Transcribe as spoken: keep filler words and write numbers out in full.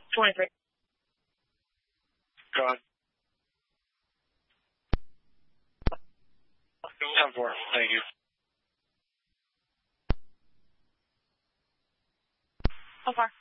twenty-three. Go ahead. ten four. Thank you. How far?